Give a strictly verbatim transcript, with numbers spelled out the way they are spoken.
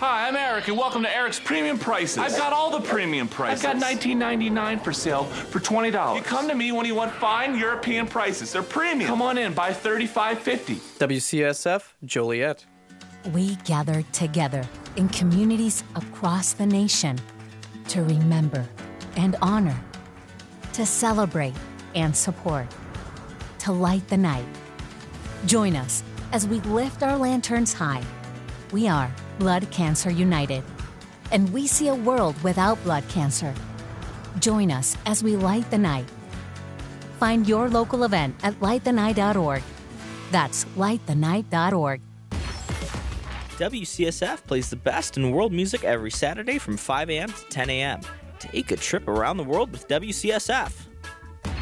Hi, I'm Eric, and welcome to Eric's Premium Prices. I've got all the premium prices. I've got nineteen ninety-nine for sale for twenty dollars. You come to me when you want fine European prices. They're premium. Come on in, buy thirty-five fifty. W C S F, Joliet. We gather together in communities across the nation to remember and honor, to celebrate and support, to light the night. Join us as we lift our lanterns high. We are Blood Cancer United, and we see a world without blood cancer. Join us as we light the night. Find your local event at light the night dot org. That's light the night dot org. W C S F plays the best in world music every Saturday from five a.m. to ten a.m. Take a trip around the world with W C S F.